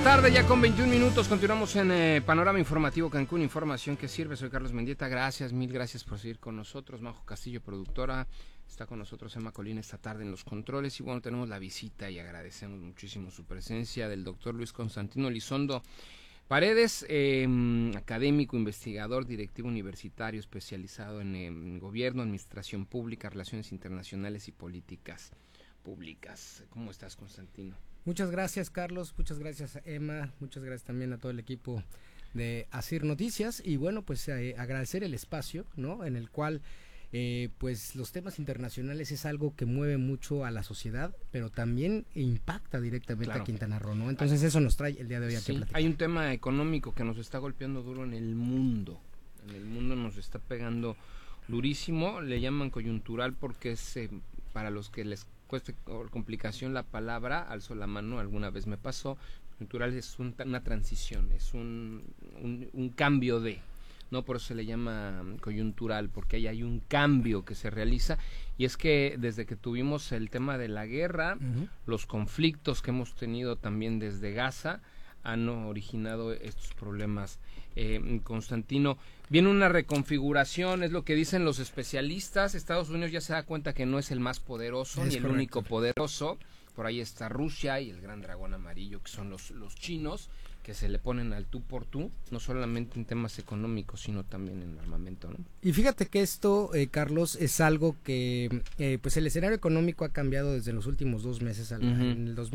tarde, ya con 21 minutos, continuamos en Panorama Informativo Cancún, información que sirve. Soy Carlos Mendieta, mil gracias por seguir con nosotros. Majo Castillo, productora, está con nosotros Emma Colina esta tarde en los controles. Y bueno, tenemos la visita y agradecemos muchísimo su presencia del doctor Luis Constantino Elizondo Paredes, académico, investigador, directivo universitario especializado en gobierno, administración pública, relaciones internacionales y políticas públicas. ¿Cómo estás, Constantino? Muchas gracias, Carlos, muchas gracias, Emma, muchas gracias también a todo el equipo de Asir Noticias y bueno, pues agradecer el espacio, ¿no? En el cual pues los temas internacionales es algo que mueve mucho a la sociedad, pero también impacta directamente a Quintana Roo, ¿no? Entonces eso nos trae el día de hoy aquí a platicar. Hay un tema económico que nos está golpeando duro en el mundo nos está pegando durísimo, le llaman coyuntural porque es para los que les cueste complicación la palabra, alzo la mano, alguna vez me pasó. Coyuntural es una transición, es un cambio de, no, por eso se le llama coyuntural, porque ahí hay un cambio que se realiza, y es que desde que tuvimos el tema de la guerra, los conflictos que hemos tenido también desde Gaza han originado estos problemas. Constantino, viene una reconfiguración, es lo que dicen los especialistas. Estados Unidos ya se da cuenta que no es el más poderoso ni el único poderoso. Por ahí está Rusia y el gran dragón amarillo, que son los chinos, que se le ponen al tú por tú, no solamente en temas económicos, sino también en armamento, ¿no? Y fíjate que esto, Carlos, es algo que, pues el escenario económico ha cambiado desde los últimos 2 meses, en el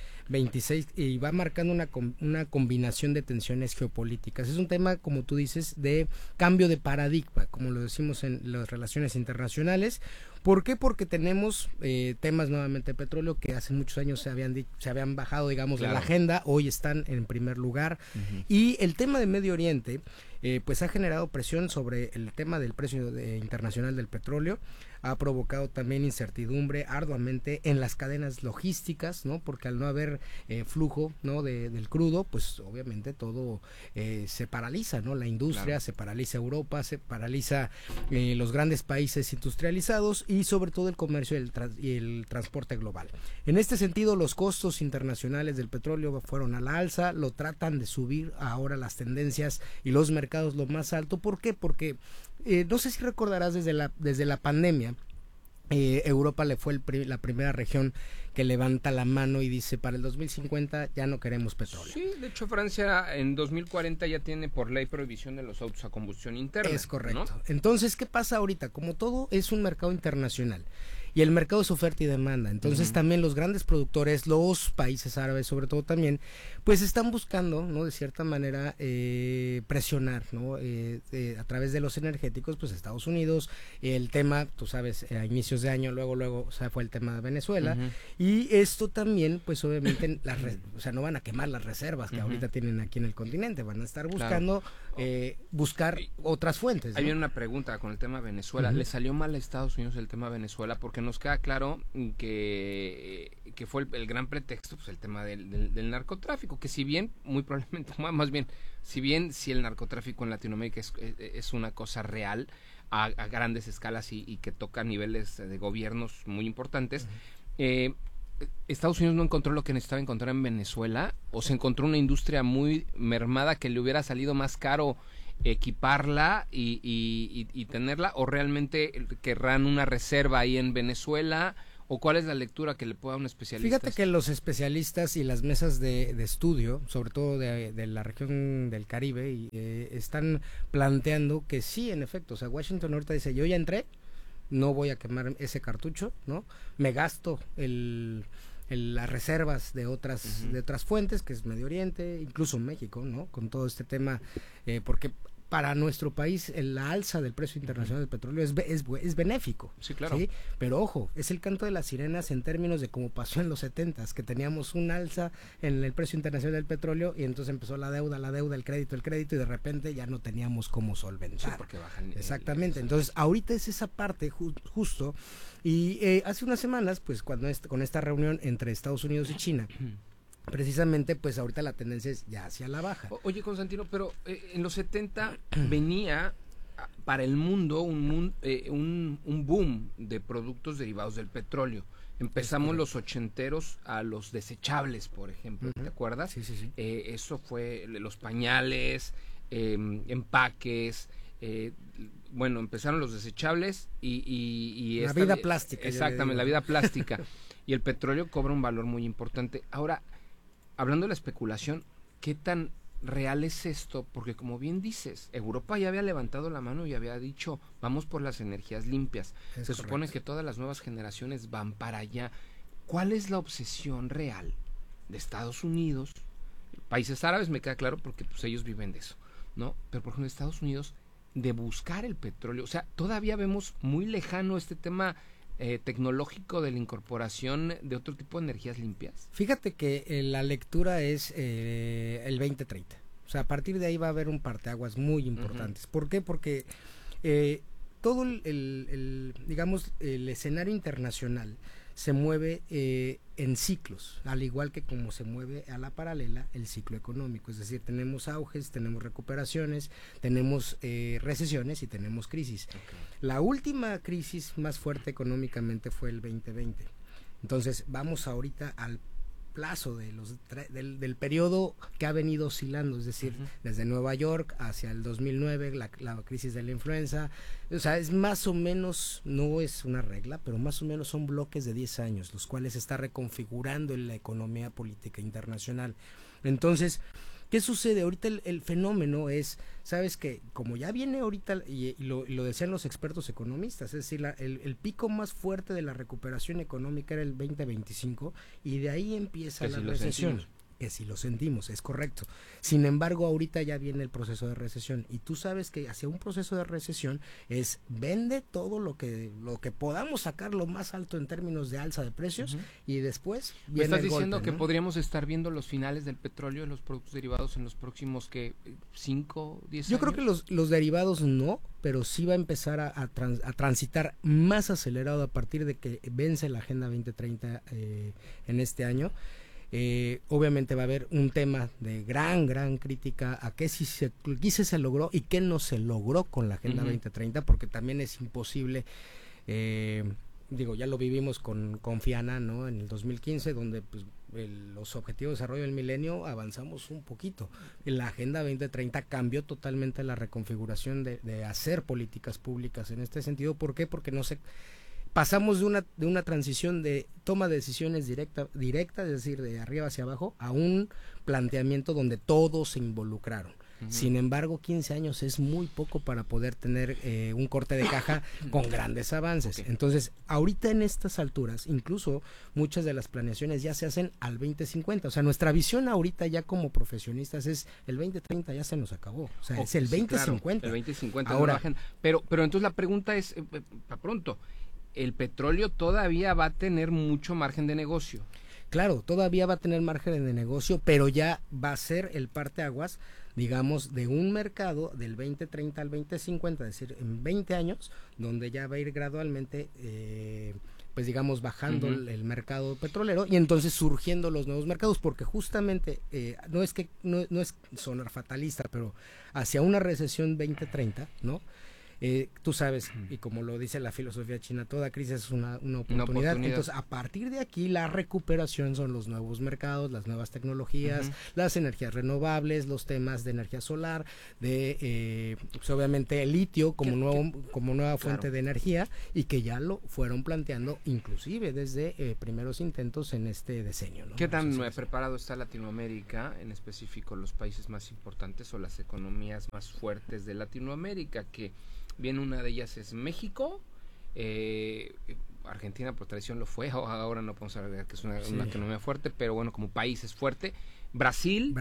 2026, y va marcando una combinación de tensiones geopolíticas. Es un tema, como tú dices, de cambio de paradigma, como lo decimos en las relaciones internacionales. ¿Por qué? Porque tenemos temas nuevamente de petróleo que hace muchos años se habían bajado, digamos, de la agenda, hoy están en primer lugar. Y el tema de Medio Oriente, pues ha generado presión sobre el tema del precio internacional del petróleo, ha provocado también incertidumbre arduamente en las cadenas logísticas, ¿no? Porque al no haber flujo, ¿no? del crudo, pues obviamente todo se paraliza, ¿no? La industria, se paraliza Europa, se paraliza los grandes países industrializados y sobre todo el comercio y el transporte global. En este sentido, los costos internacionales del petróleo fueron a la alza, lo tratan de subir ahora las tendencias y los mercados lo más alto. ¿Por qué? Porque no sé si recordarás desde la pandemia, Europa le fue la primera región que levanta la mano y dice para el 2050 ya no queremos petróleo. Sí, de hecho Francia en 2040 ya tiene por ley prohibición de los autos a combustión interna. Es correcto, ¿no? Entonces, ¿qué pasa ahorita? Como todo es un mercado internacional y el mercado es oferta y demanda, entonces también los grandes productores, los países árabes sobre todo también, pues están buscando, ¿no? De cierta manera presionar, ¿no? A través de los energéticos, pues Estados Unidos, el tema, tú sabes, a inicios de año, luego, o sea, fue el tema de Venezuela, y esto también, pues obviamente, o sea, no van a quemar las reservas que ahorita tienen aquí en el continente, van a estar buscando, buscar otras fuentes, ¿no? Hay una pregunta con el tema Venezuela, ¿le salió mal a Estados Unidos el tema Venezuela? Porque nos queda claro que fue el gran pretexto, pues el tema del narcotráfico, que si bien, muy probablemente, más bien, si el narcotráfico en Latinoamérica es una cosa real, a grandes escalas y que toca niveles de gobiernos muy importantes, Estados Unidos no encontró lo que necesitaba encontrar en Venezuela, o se encontró una industria muy mermada que le hubiera salido más caro equiparla y tenerla, o realmente querrán una reserva ahí en Venezuela, o cuál es la lectura que le pueda un especialista. Fíjate que los especialistas y las mesas de estudio, sobre todo de la región del Caribe, están planteando que sí, en efecto, o sea, Washington ahorita dice, yo ya entré, no voy a quemar ese cartucho, ¿no? Me gasto las reservas de otras fuentes, que es Medio Oriente, incluso México, ¿no? Con todo este tema, porque para nuestro país la alza del precio internacional del petróleo es benéfico. Sí, claro. ¿Sí? Pero ojo, es el canto de las sirenas en términos de cómo pasó en los 70s, que teníamos un alza en el precio internacional del petróleo y entonces empezó la deuda, el crédito y de repente ya no teníamos cómo solventar. Sí, porque bajan. Exactamente. Entonces ahorita es esa parte justo y hace unas semanas, pues cuando con esta reunión entre Estados Unidos y China, precisamente pues ahorita la tendencia es ya hacia la baja. Oye, Constantino, pero en los 70 venía para el mundo un boom de productos derivados del petróleo. Empezamos los ochenteros a los desechables, por ejemplo, ¿te acuerdas? Sí, sí, sí. Eso fue los pañales, empaques, bueno, empezaron los desechables y la vida plástica. Exactamente, la vida plástica. Y el petróleo cobra un valor muy importante. Ahora, hablando de la especulación, ¿qué tan real es esto? Porque como bien dices, Europa ya había levantado la mano y había dicho, vamos por las energías limpias. Se supone que todas las nuevas generaciones van para allá. ¿Cuál es la obsesión real de Estados Unidos? Países árabes me queda claro porque pues ellos viven de eso, ¿no? Pero por ejemplo Estados Unidos de buscar el petróleo, o sea, todavía vemos muy lejano este tema tecnológico de la incorporación de otro tipo de energías limpias. Fíjate que la lectura es el 2030. O sea, a partir de ahí va a haber un parteaguas muy importantes. ¿Por qué? Porque todo digamos, el escenario internacional se mueve en ciclos, al igual que como se mueve a la paralela el ciclo económico. Es decir, tenemos auges, tenemos recuperaciones, tenemos recesiones y tenemos crisis. Okay. La última crisis más fuerte económicamente fue el 2020. Entonces, vamos ahorita al plazo del periodo que ha venido oscilando, es decir, desde Nueva York hacia el 2009, la crisis de la influenza. O sea, es más o menos, no es una regla, pero más o menos son bloques de 10 años, los cuales se está reconfigurando en la economía política internacional. Entonces, ¿qué sucede? Ahorita el fenómeno es, sabes que como ya viene ahorita, y lo decían los expertos economistas, es decir, el pico más fuerte de la recuperación económica era el 2025 y de ahí empieza la recesión. Que si lo sentimos, es correcto. Sin embargo, ahorita ya viene el proceso de recesión y tú sabes que hacia un proceso de recesión es vende todo lo que podamos sacar lo más alto en términos de alza de precios y después viene ¿Me estás el diciendo golpe, que ¿no? podríamos estar viendo los finales del petróleo y los productos derivados en los próximos 5, 10 años? Yo creo que los derivados no, pero sí va a empezar a transitar más acelerado a partir de que vence la Agenda 2030 en este año. Obviamente va a haber un tema de gran crítica a qué sí se logró y qué no se logró con la Agenda 2030, porque también es imposible, ya lo vivimos con Fiana, ¿no? En el 2015, donde pues, los objetivos de desarrollo del milenio avanzamos un poquito. La Agenda 2030 cambió totalmente la reconfiguración de hacer políticas públicas en este sentido. ¿Por qué? Porque pasamos de una transición de toma de decisiones directa, es decir, de arriba hacia abajo, a un planteamiento donde todos se involucraron. Sin embargo, 15 años es muy poco para poder tener un corte de caja con grandes avances. Okay. Entonces, ahorita en estas alturas, incluso muchas de las planeaciones ya se hacen al 2050. O sea, nuestra visión ahorita ya como profesionistas es el 2030 ya se nos acabó. O sea, es el 2050. Claro, el 2050. Ahora, pero entonces la pregunta es, para pronto, ¿el petróleo todavía va a tener mucho margen de negocio? Claro, todavía va a tener margen de negocio, pero ya va a ser el parteaguas, digamos, de un mercado del 2030 al 2050, es decir, en 20 años, donde ya va a ir gradualmente, pues digamos, bajando el mercado petrolero y entonces surgiendo los nuevos mercados, porque justamente, no es sonar fatalista, pero hacia una recesión 2030, ¿no? Tú sabes, y como lo dice la filosofía china, toda crisis es una oportunidad. Entonces, a partir de aquí, la recuperación son los nuevos mercados, las nuevas tecnologías, las energías renovables, los temas de energía solar, pues obviamente el litio como nueva fuente de energía, y que ya lo fueron planteando inclusive desde primeros intentos en este decenio, ¿no? ¿Qué tan preparado está Latinoamérica, en específico los países más importantes o las economías más fuertes de Latinoamérica? Que bien, una de ellas es México, Argentina por tradición lo fue, ahora no podemos agregar que es una economía fuerte, pero bueno, como país es fuerte. Brasil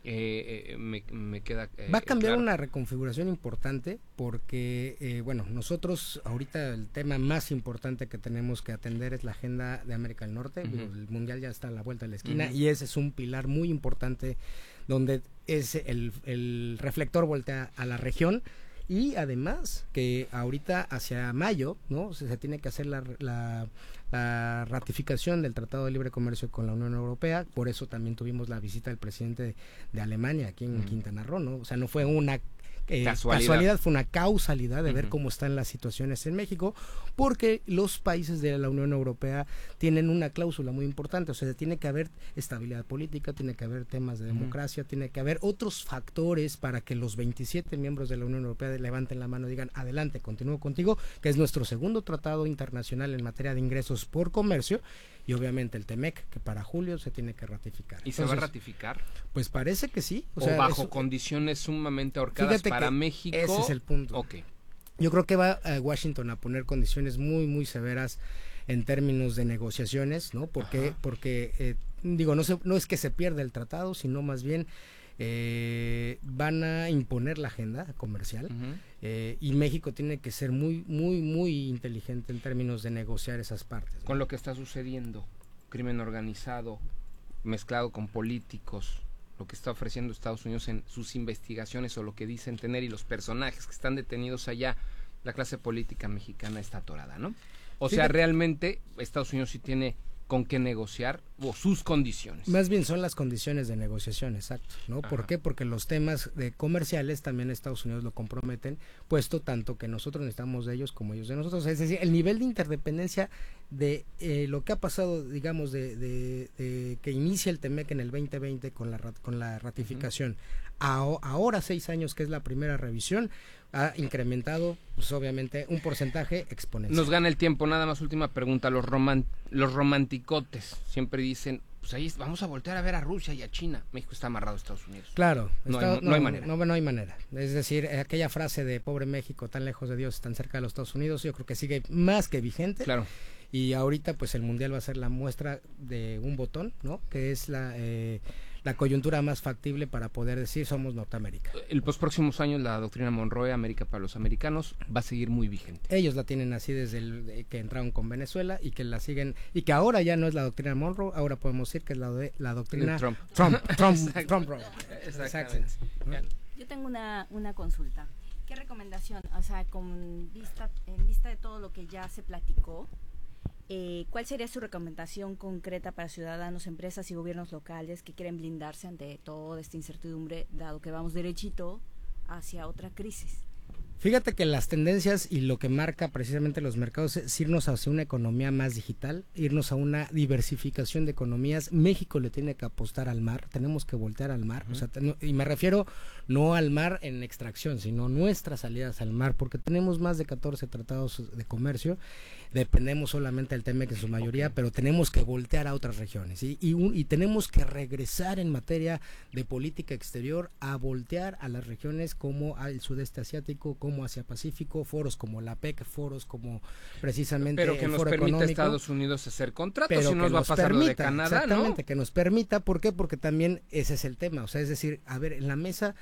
me queda va a cambiar claro. Una reconfiguración importante porque nosotros ahorita el tema más importante que tenemos que atender es la agenda de América del Norte. El mundial ya está a la vuelta de la esquina y ese es un pilar muy importante donde el reflector voltea a la región. Y además que ahorita hacia mayo, ¿no? Se tiene que hacer la ratificación del Tratado de Libre Comercio con la Unión Europea. Por eso también tuvimos la visita del presidente de Alemania aquí en Quintana Roo, ¿no? O sea, no fue una casualidad, fue una causalidad de ver cómo están las situaciones en México, porque los países de la Unión Europea tienen una cláusula muy importante, o sea, tiene que haber estabilidad política, tiene que haber temas de democracia, tiene que haber otros factores para que los 27 miembros de la Unión Europea levanten la mano y digan, adelante, continúo contigo, que es nuestro segundo tratado internacional en materia de ingresos por comercio, y obviamente el TEMEC, que para julio se tiene que ratificar. ¿Y se va a ratificar? Pues parece que sí. O sea, bajo condiciones sumamente ahorcadas para México. Ese es el punto. Okay. Yo creo que va a Washington a poner condiciones muy, muy severas en términos de negociaciones, ¿no? Porque digo, no es que se pierda el tratado, sino más bien van a imponer la agenda comercial y México tiene que ser muy, muy, muy inteligente en términos de negociar esas partes, ¿no? Con lo que está sucediendo, crimen organizado, mezclado con políticos, lo que está ofreciendo Estados Unidos en sus investigaciones o lo que dicen tener y los personajes que están detenidos allá, la clase política mexicana está atorada, ¿no? O sea, realmente Estados Unidos sí tiene con qué negociar o sus condiciones. Más bien son las condiciones de negociación, exacto, ¿no? ¿Por qué? Porque los temas de comerciales también Estados Unidos lo comprometen, puesto tanto que nosotros necesitamos de ellos como ellos de nosotros. Es decir, el nivel de interdependencia de lo que ha pasado, digamos, de que inicia el TEMEC en el 2020 con la ratificación, ahora 6 años que es la primera revisión, ha incrementado, pues obviamente, un porcentaje exponencial. Nos gana el tiempo, nada más última pregunta. Los romanticotes siempre dicen, pues ahí vamos a voltear a ver a Rusia y a China. México está amarrado a Estados Unidos. Claro. No hay manera. No hay manera. Es decir, aquella frase de pobre México, tan lejos de Dios, tan cerca de los Estados Unidos, yo creo que sigue más que vigente. Claro. Y ahorita, pues el Mundial va a ser la muestra de un botón, ¿no? Que es la coyuntura más factible para poder decir somos Norteamérica. Los próximos años la doctrina Monroe, América para los americanos, va a seguir muy vigente. Ellos la tienen así desde que entraron con Venezuela y que la siguen, y que ahora ya no es la doctrina Monroe, ahora podemos decir que es la doctrina Trump. Exactamente. Yo tengo una consulta. ¿Qué recomendación, o sea, en vista de todo lo que ya se platicó, cuál sería su recomendación concreta para ciudadanos, empresas y gobiernos locales que quieren blindarse ante toda esta incertidumbre, dado que vamos derechito hacia otra crisis? Fíjate que las tendencias y lo que marca precisamente los mercados es irnos hacia una economía más digital, irnos a una diversificación de economías. México le tiene que apostar al mar, tenemos que voltear al mar, o sea, y me refiero no al mar en extracción, sino nuestras salidas al mar, porque tenemos más de 14 tratados de comercio, dependemos solamente del TEMEC en su mayoría, pero tenemos que voltear a otras regiones y tenemos que regresar en materia de política exterior a voltear a las regiones como al sudeste asiático, como Asia Pacífico, foros como la PEC, foros como precisamente pero que el nos foro permite económico, Estados Unidos hacer contratos, pero si nos va a pasar lo de Canadá, exactamente, ¿no? que nos permita, ¿por qué? Porque también ese es el tema, o sea, es decir, a ver, en la mesa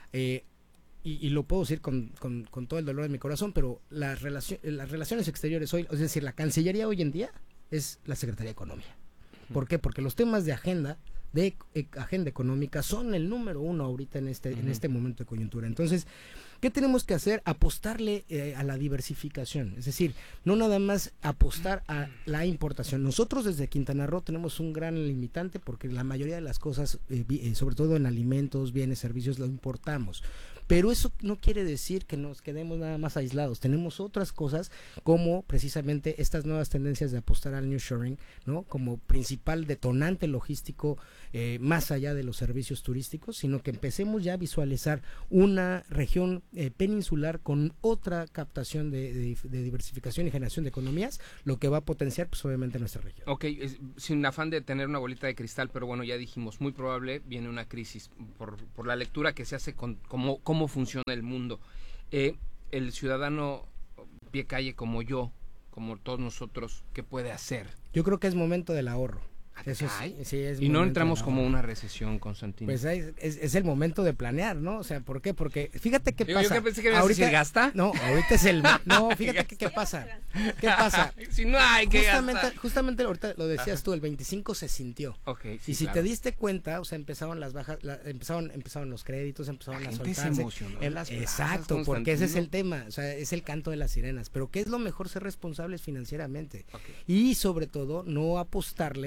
y lo puedo decir con todo el dolor de mi corazón, pero las relaciones exteriores hoy, es decir, la Cancillería hoy en día es la Secretaría de Economía. ¿Por qué? Porque los temas de agenda económica son el número uno ahorita en este momento de coyuntura. Entonces, ¿qué tenemos que hacer? Apostarle a la diversificación, es decir, no nada más apostar a la importación. Nosotros desde Quintana Roo tenemos un gran limitante porque la mayoría de las cosas, sobre todo en alimentos, bienes, servicios, lo importamos. Pero eso no quiere decir que nos quedemos nada más aislados. Tenemos otras cosas como precisamente estas nuevas tendencias de apostar al nearshoring, ¿no? Como principal detonante logístico más allá de los servicios turísticos, sino que empecemos ya a visualizar una región peninsular con otra captación de diversificación y generación de economías, lo que va a potenciar pues obviamente nuestra región. Ok, sin afán de tener una bolita de cristal, pero bueno, ya dijimos, muy probable viene una crisis por la lectura que se hace con cómo funciona el mundo. El ciudadano pie calle como yo, como todos nosotros, ¿qué puede hacer? Yo creo que es momento del ahorro. Eso sí, y no entramos como una recesión, Constantino. Pues es el momento de planear, ¿no? O sea, ¿por qué? Porque fíjate qué pasa. Yo que pensé que ahorita gasta. No, ahorita es no, fíjate qué pasa. ¿Qué pasa? Si no hay que gastar. Justamente ahorita lo decías tú, el 25 se sintió. Okay, sí, y si te diste cuenta, o sea, empezaron las bajas, empezaron los créditos, empezaron a soltarse. Se emocionó en las exacto, porque ese es el tema, o sea, es el canto de las sirenas, pero ¿qué es lo mejor? Ser responsables financieramente. Y sobre todo no apostarle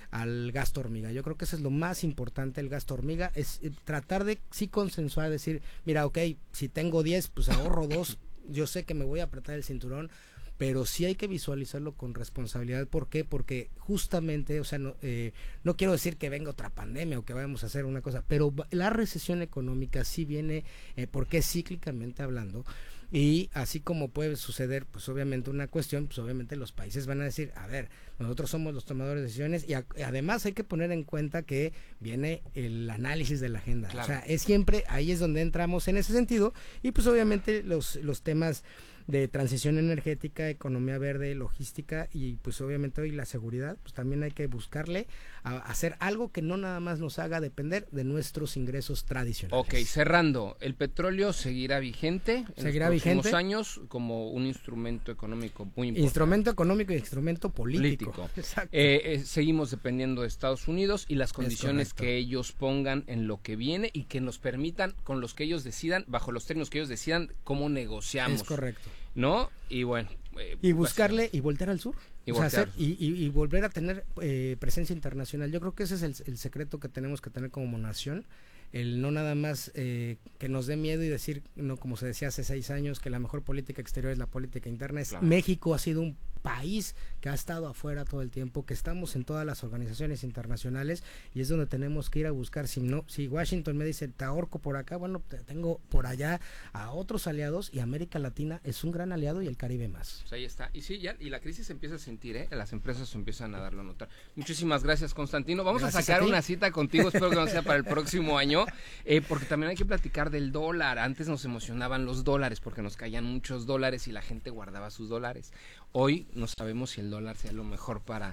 al gasto hormiga. Yo creo que eso es lo más importante, el gasto hormiga, es tratar de sí consensuar, decir, mira, ok, si tengo 10, pues ahorro 2, yo sé que me voy a apretar el cinturón, pero sí hay que visualizarlo con responsabilidad. ¿Por qué? Porque justamente, o sea, no quiero decir que venga otra pandemia o que vayamos a hacer una cosa, pero la recesión económica sí viene, porque es cíclicamente hablando, y así como puede suceder, pues obviamente una cuestión, pues obviamente los países van a decir, a ver, nosotros somos los tomadores de decisiones, y además hay que poner en cuenta que viene el análisis de la agenda. Claro. O sea, es siempre, ahí es donde entramos en ese sentido, y pues obviamente los temas de transición energética, economía verde, logística y pues obviamente hoy la seguridad, pues también hay que buscarle a hacer algo que no nada más nos haga depender de nuestros ingresos tradicionales. Ok, cerrando, el petróleo seguirá vigente en los próximos años como un instrumento económico muy importante. Instrumento económico y instrumento político. Exacto. Seguimos dependiendo de Estados Unidos y las condiciones que ellos pongan en lo que viene y que nos permitan, con los que ellos decidan, bajo los términos que ellos decidan, cómo negociamos. Es correcto. ¿No? Y bueno. Y buscarle y voltear al sur. Y volver a tener presencia internacional. Yo creo que ese es el secreto que tenemos que tener como nación. El no nada más que nos dé miedo y decir, no, como se decía hace 6 años, que la mejor política exterior es la política interna. Claro. México ha sido un país que ha estado afuera todo el tiempo, que estamos en todas las organizaciones internacionales y es donde tenemos que ir a buscar. Si Washington me dice, te ahorco por acá, bueno, tengo por allá a otros aliados, y América Latina es un gran aliado y el Caribe más. Pues ahí está. Y sí, ya, y la crisis se empieza a sentir, las empresas empiezan a darlo a notar. Muchísimas gracias, Constantino. Vamos a sacar una cita contigo, espero que no sea para el próximo año, porque también hay que platicar del dólar. Antes nos emocionaban los dólares porque nos caían muchos dólares y la gente guardaba sus dólares. Hoy no sabemos si el dólar sea lo mejor para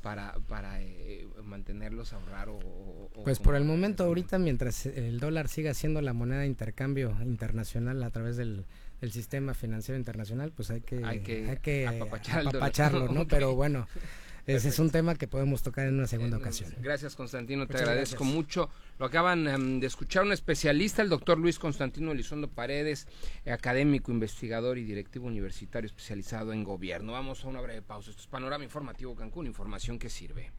mantenerlos, ahorrar o pues por el momento ahorita, mientras el dólar siga siendo la moneda de intercambio internacional a través del sistema financiero internacional, pues hay que apapacharlo, ¿no? Okay. Pero bueno, ese es un tema que podemos tocar en una segunda ocasión. Gracias, Constantino, te agradezco mucho. Lo acaban de escuchar un especialista, el doctor Luis Constantino Elizondo Paredes, académico, investigador y directivo universitario especializado en gobierno. Vamos a una breve pausa. Esto es Panorama Informativo Cancún, información que sirve.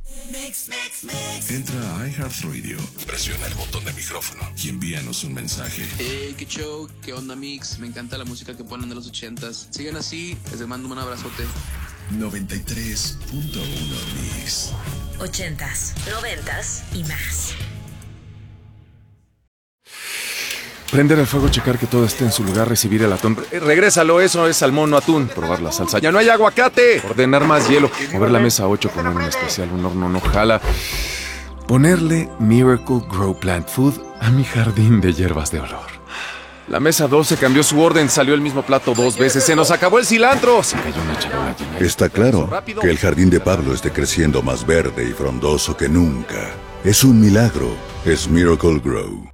Entra a iHeartRadio, presiona el botón de micrófono y envíanos un mensaje. Hey, qué show, qué onda, Mix, me encanta la música que ponen de los 80s. Sigan así, les mando un abrazote. 93.1 Mix. 80s, 90s y más. Prender el fuego, checar que todo esté en su lugar, recibir el atún. Regrésalo, eso es salmón, no atún. Probar la salsa. ¡Ya no hay aguacate! Ordenar más hielo. Mover la mesa 8, poner un especial, un horno no jala. Ponerle Miracle Grow Plant Food a mi jardín de hierbas de olor. La mesa 12 cambió su orden, salió el mismo plato 2 veces. ¡Se nos acabó el cilantro! Se cayó una charola llena. Está claro que el jardín de Pablo esté creciendo más verde y frondoso que nunca. Es un milagro. Es Miracle Grow.